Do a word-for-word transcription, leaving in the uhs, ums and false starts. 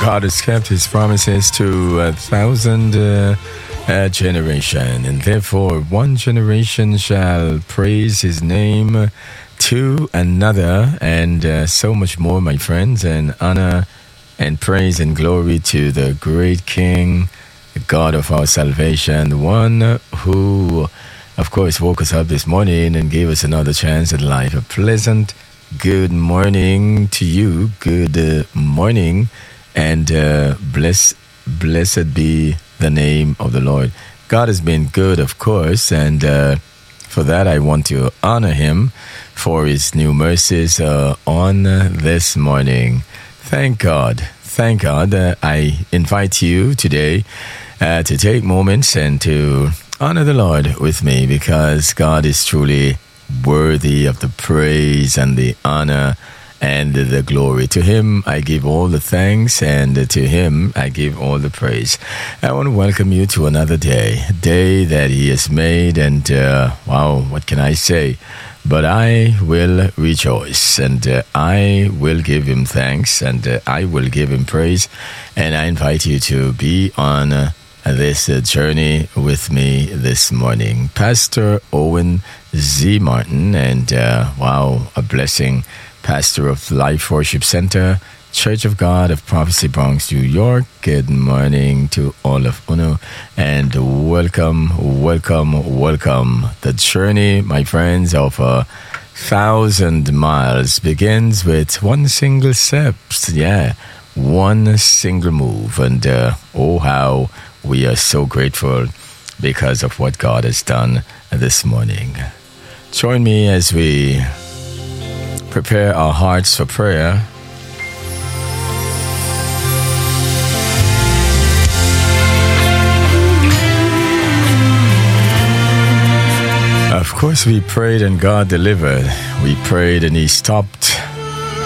God has kept his promises to a thousand uh, uh, generation, and therefore one generation shall praise his name to another, and uh, so much more, my friends, and honor and praise and glory to the great King, the God of our salvation, the one who, of course, woke us up this morning and gave us another chance at life. A pleasant good morning to you. Good uh, morning, and uh, bless, blessed be the name of the Lord. God has been good, of course, and uh, for that I want to honor him for his new mercies uh, on this morning. Thank God. Thank God. Uh, I invite you today uh, to take moments and to honor the Lord with me, because God is truly worthy of the praise and the honor and the glory. To him I give all the thanks, and to him I give all the praise. I want to welcome you to another day, a day that he has made, and uh, wow, what can I say? But I will rejoice, and uh, I will give him thanks, and uh, I will give him praise, and I invite you to be on uh, this uh, journey with me this morning. Pastor Owen Z. Martin, and uh, wow, a blessing, pastor of Life Worship Center, Church of God of Prophecy, Bronx, New York. Good morning to all of Uno, and welcome, welcome, welcome. The journey, my friends, of a thousand miles begins with one single step. Yeah, one single move, and uh, oh, how we are so grateful because of what God has done this morning. Join me as we prepare our hearts for prayer. Of course, we prayed and God delivered. We prayed and he stopped